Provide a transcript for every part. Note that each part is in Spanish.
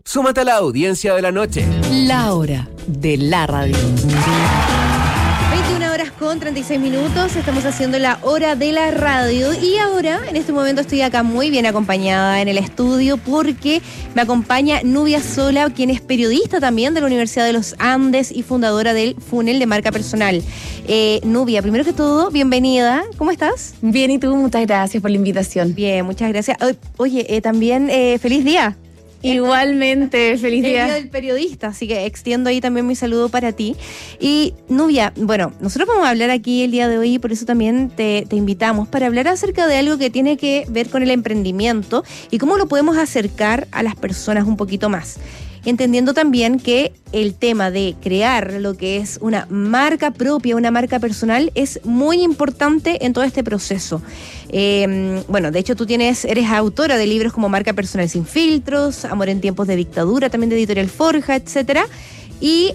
Súmate a la audiencia de la noche. La hora de la radio. 21 horas con 36 minutos, estamos haciendo la hora de la radio y ahora, en este momento, estoy acá muy bien acompañada en el estudio porque me acompaña Nubia Sola, quien es periodista también de la Universidad de los Andes y fundadora del Funnel de Marca Personal. Nubia, primero que todo, bienvenida, ¿cómo estás? Bien, ¿y tú? Muchas gracias por la invitación. Bien, muchas gracias. Oye, también feliz día. Igualmente, feliz día. El día del periodista, así que extiendo ahí también mi saludo para ti. Y Nubia, bueno, nosotros vamos a hablar aquí el día de hoy y por eso también te invitamos para hablar acerca de algo que tiene que ver con el emprendimiento y cómo lo podemos acercar a las personas un poquito más. Entendiendo también que el tema de crear lo que es una marca propia, una marca personal, es muy importante en todo este proceso. Bueno, de hecho tú eres autora de libros como Marca Personal sin filtros, Amor en tiempos de dictadura, también de Editorial Forja, etcétera. Y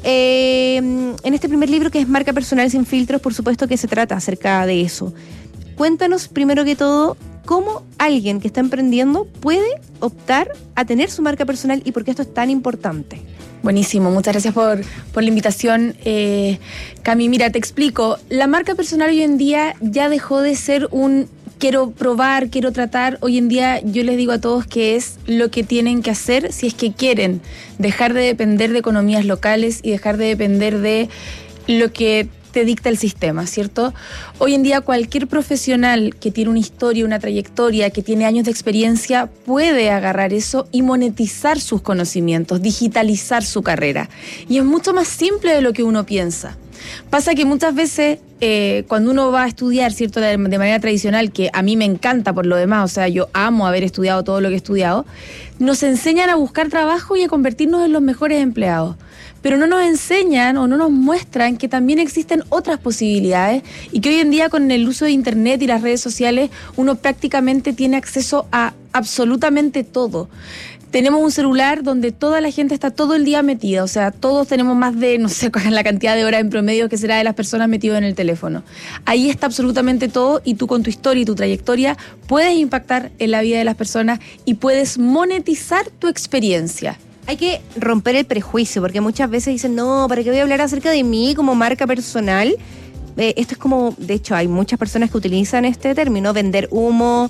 en este primer libro que es Marca Personal sin filtros, por supuesto que se trata acerca de eso. Cuéntanos primero que todo, ¿cómo alguien que está emprendiendo puede optar a tener su marca personal y por qué esto es tan importante? Buenísimo, muchas gracias por la invitación. Cami, mira, te explico. La marca personal hoy en día ya dejó de ser un quiero probar, quiero tratar. Hoy en día yo les digo a todos que es lo que tienen que hacer si es que quieren dejar de depender de economías locales y dejar de depender de lo que te dicta el sistema, ¿cierto? Hoy en día cualquier profesional que tiene una historia, una trayectoria, que tiene años de experiencia, puede agarrar eso y monetizar sus conocimientos, digitalizar su carrera. Y es mucho más simple de lo que uno piensa. Pasa que muchas veces cuando uno va a estudiar, ¿cierto?, de manera tradicional, que a mí me encanta por lo demás, o sea, yo amo haber estudiado todo lo que he estudiado, nos enseñan a buscar trabajo y a convertirnos en los mejores empleados. Pero no nos enseñan o no nos muestran que también existen otras posibilidades y que hoy en día con el uso de internet y las redes sociales uno prácticamente tiene acceso a absolutamente todo. Tenemos un celular donde toda la gente está todo el día metida, o sea, todos tenemos más de, no sé cuál es la cantidad de horas en promedio que será de las personas metidas en el teléfono. Ahí está absolutamente todo y tú con tu historia y tu trayectoria puedes impactar en la vida de las personas y puedes monetizar tu experiencia. Hay que romper el prejuicio, porque muchas veces dicen, no, ¿para qué voy a hablar acerca de mí como marca personal? Esto es como, de hecho, hay muchas personas que utilizan este término, vender humo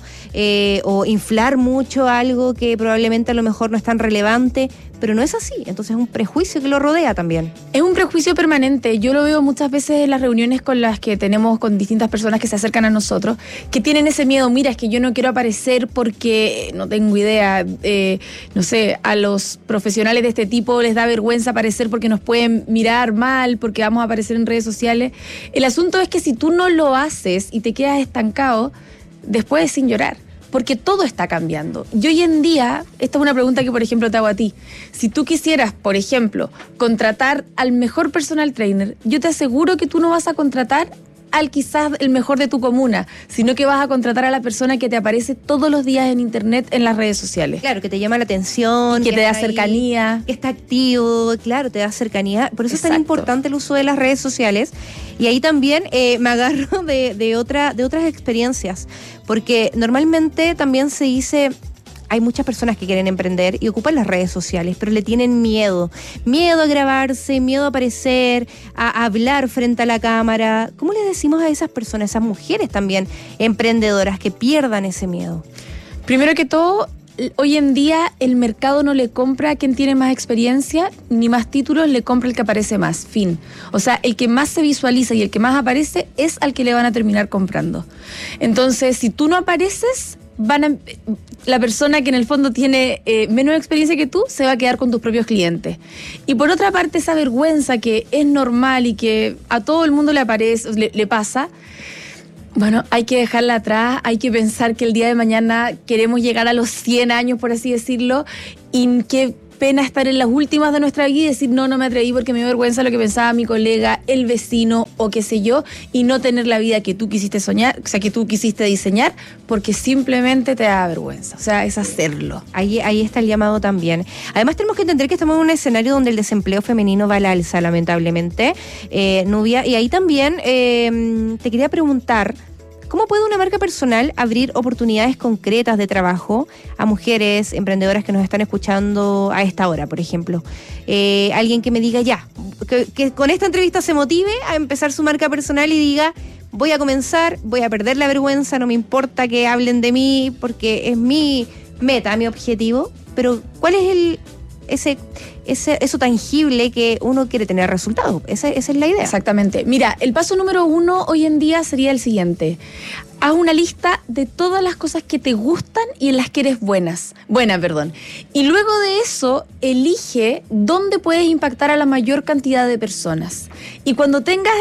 o inflar mucho algo que probablemente a lo mejor no es tan relevante, pero no es así. Entonces es un prejuicio que lo rodea también. Es un prejuicio permanente. Yo lo veo muchas veces en las reuniones con las que tenemos con distintas personas que se acercan a nosotros, que tienen ese miedo. Mira, es que yo no quiero aparecer porque no tengo idea, no sé, a los profesionales de este tipo les da vergüenza aparecer porque nos pueden mirar mal, porque vamos a aparecer en redes sociales. El asunto es que si tú no lo haces y te quedas estancado, después sin llorar. Porque todo está cambiando. Y hoy en día, esta es una pregunta que, por ejemplo, te hago a ti. Si tú quisieras, por ejemplo, contratar al mejor personal trainer, yo te aseguro que tú no vas a contratar al quizás el mejor de tu comuna, sino que vas a contratar a la persona que te aparece todos los días en internet, en las redes sociales. Claro, que te llama la atención. Que te da cercanía. Que está activo, claro, te da cercanía. Por eso es tan importante el uso de las redes sociales. Y ahí también me agarro de otras experiencias, porque normalmente también se dice... Hay muchas personas que quieren emprender y ocupan las redes sociales, pero le tienen miedo. Miedo a grabarse, miedo a aparecer, a hablar frente a la cámara. ¿Cómo le decimos a esas personas, a esas mujeres también emprendedoras, que pierdan ese miedo? Primero que todo, hoy en día el mercado no le compra a quien tiene más experiencia ni más títulos, le compra el que aparece más, fin. O sea, el que más se visualiza y el que más aparece es al que le van a terminar comprando. Entonces, si tú no apareces, la persona que en el fondo tiene menos experiencia que tú se va a quedar con tus propios clientes. Y por otra parte, esa vergüenza que es normal y que a todo el mundo le pasa, bueno, hay que dejarla atrás, hay que pensar que el día de mañana queremos llegar a los 100 años, por así decirlo, y que pena estar en las últimas de nuestra vida y decir no me atreví porque me dio vergüenza lo que pensaba mi colega, el vecino o qué sé yo, y no tener la vida que tú quisiste soñar, o sea, que tú quisiste diseñar, porque simplemente te da vergüenza. O sea, es hacerlo. Ahí está el llamado también. Además tenemos que entender que estamos en un escenario donde el desempleo femenino va al alza, lamentablemente, Nubia, y ahí también te quería preguntar, ¿cómo puede una marca personal abrir oportunidades concretas de trabajo a mujeres emprendedoras que nos están escuchando a esta hora, por ejemplo? Alguien que me diga que con esta entrevista se motive a empezar su marca personal y diga, voy a comenzar, voy a perder la vergüenza, no me importa que hablen de mí porque es mi meta, mi objetivo, pero ¿cuál es eso tangible que uno quiere tener resultados? Esa es la idea. Exactamente. Mira, el paso número 1 hoy en día sería el siguiente. Haz una lista de todas las cosas que te gustan y en las que eres buena. Y luego de eso, elige dónde puedes impactar a la mayor cantidad de personas. Y cuando tengas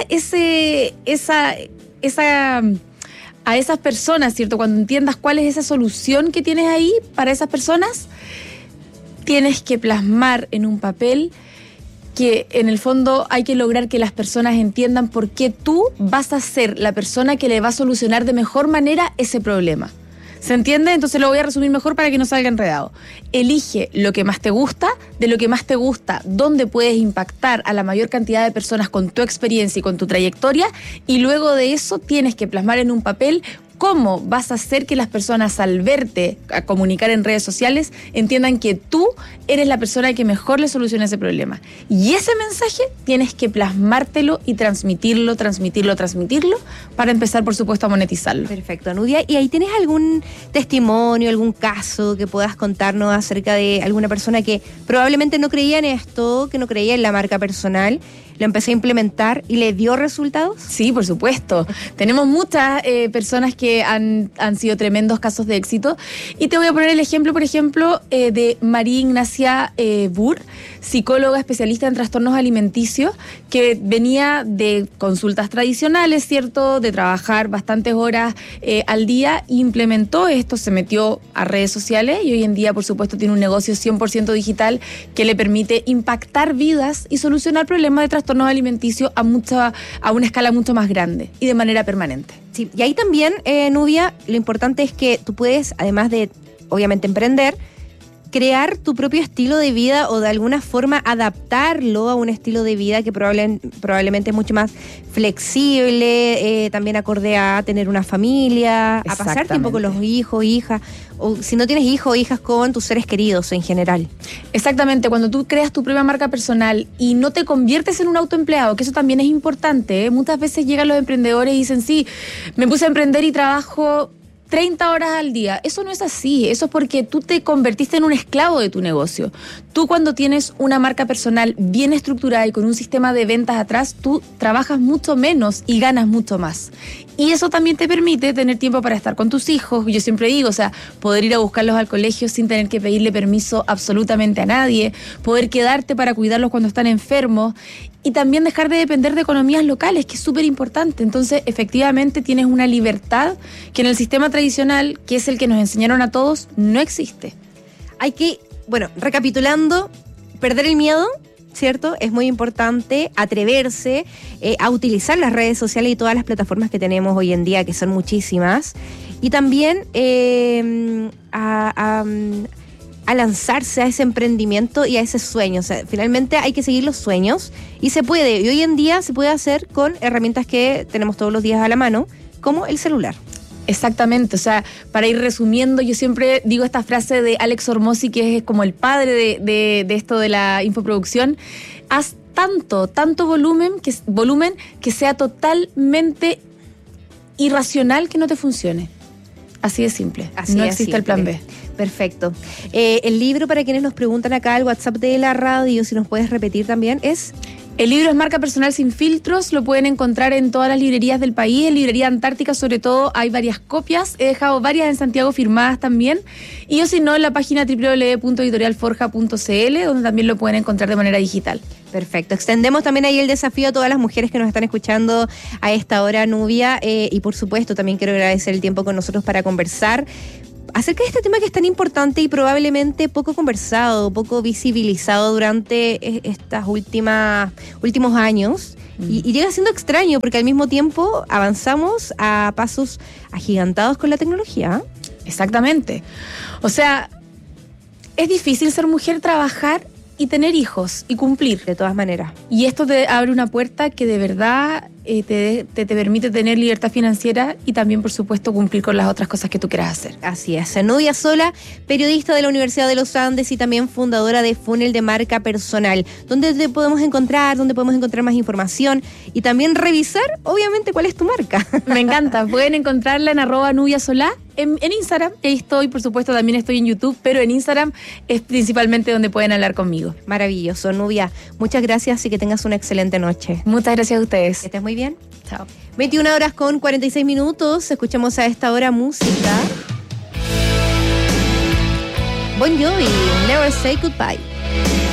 a esas personas, ¿cierto? Cuando entiendas cuál es esa solución que tienes ahí para esas personas, tienes que plasmar en un papel que en el fondo hay que lograr que las personas entiendan por qué tú vas a ser la persona que le va a solucionar de mejor manera ese problema. ¿Se entiende? Entonces lo voy a resumir mejor para que no salga enredado. Elige lo que más te gusta, de lo que más te gusta, dónde puedes impactar a la mayor cantidad de personas con tu experiencia y con tu trayectoria, y luego de eso tienes que plasmar en un papel cómo vas a hacer que las personas, al verte a comunicar en redes sociales, entiendan que tú eres la persona que mejor le soluciona ese problema. Y ese mensaje tienes que plasmártelo y transmitirlo para empezar, por supuesto, a monetizarlo. Perfecto, Nudia. ¿Y ahí tienes algún testimonio, algún caso que puedas contarnos acerca de alguna persona que probablemente no creía en esto, que no creía en la marca personal, lo empecé a implementar y le dio resultados? Sí, por supuesto. Tenemos muchas personas que han sido tremendos casos de éxito. Y te voy a poner el ejemplo, por ejemplo, de María Ignacia Burr, psicóloga especialista en trastornos alimenticios, que venía de consultas tradicionales, ¿cierto? De trabajar bastantes horas al día, implementó esto, se metió a redes sociales y hoy en día, por supuesto, tiene un negocio 100% digital que le permite impactar vidas y solucionar problemas de trastornos alimenticios a una escala mucho más grande y de manera permanente. Sí, y ahí también, Nubia, lo importante es que tú puedes, además de, obviamente, emprender, crear tu propio estilo de vida o de alguna forma adaptarlo a un estilo de vida que probablemente es mucho más flexible, también acorde a tener una familia, a pasar tiempo con los hijos, hijas, o si no tienes hijos o hijas, con tus seres queridos en general. Exactamente, cuando tú creas tu propia marca personal y no te conviertes en un autoempleado, que eso también es importante, ¿eh? Muchas veces llegan los emprendedores y dicen, sí, me puse a emprender y trabajo 30 horas al día. Eso no es así. Eso es porque tú te convertiste en un esclavo de tu negocio. Tú, cuando tienes una marca personal bien estructurada y con un sistema de ventas atrás, tú trabajas mucho menos y ganas mucho más. Y eso también te permite tener tiempo para estar con tus hijos. Yo siempre digo, poder ir a buscarlos al colegio sin tener que pedirle permiso absolutamente a nadie, poder quedarte para cuidarlos cuando están enfermos y también dejar de depender de economías locales, que es súper importante. Entonces, efectivamente, tienes una libertad que en el sistema tradicional, que es el que nos enseñaron a todos, no existe. Hay que, recapitulando, perder el miedo, ¿cierto? Es muy importante atreverse a utilizar las redes sociales y todas las plataformas que tenemos hoy en día, que son muchísimas, y también a lanzarse a ese emprendimiento y a ese sueño. Finalmente hay que seguir los sueños y se puede. Y hoy en día se puede hacer con herramientas que tenemos todos los días a la mano, como el celular. Exactamente, para ir resumiendo, yo siempre digo esta frase de Alex Hormozi, que es como el padre de esto de la infoproducción: haz tanto volumen que sea totalmente irracional que no te funcione. Así de simple. No existe el plan B. Perfecto. El libro, para quienes nos preguntan acá, el WhatsApp de la radio, si nos puedes repetir también, es... El libro es Marca Personal sin filtros, lo pueden encontrar en todas las librerías del país, en Librería Antártica sobre todo hay varias copias, he dejado varias en Santiago firmadas también, y o si no en la página www.editorialforja.cl, donde también lo pueden encontrar de manera digital. Perfecto. Extendemos también ahí el desafío a todas las mujeres que nos están escuchando a esta hora, Nubia, y por supuesto también quiero agradecer el tiempo con nosotros para conversar acerca de este tema que es tan importante y probablemente poco conversado, poco visibilizado durante estos últimos años. Y llega siendo extraño porque al mismo tiempo avanzamos a pasos agigantados con la tecnología. Exactamente. Es difícil ser mujer, trabajar y tener hijos y cumplir. De todas maneras. Y esto te abre una puerta que de verdad te permite tener libertad financiera y también, por supuesto, cumplir con las otras cosas que tú quieras hacer. Así es. Nubia Sola, periodista de la Universidad de los Andes y también fundadora de Funnel de Marca Personal. ¿Dónde te podemos encontrar? ¿Dónde podemos encontrar más información? Y también revisar, obviamente, cuál es tu marca. Me encanta. Pueden encontrarla en @nubiasolá en Instagram. Ahí estoy, por supuesto, también estoy en YouTube, pero en Instagram es principalmente donde pueden hablar conmigo. Maravilloso, Nubia. Muchas gracias y que tengas una excelente noche. Muchas gracias a ustedes. Que estés muy bien. Chao. 21:46. Escuchamos a esta hora música. Bon Jovi, Never Say Goodbye.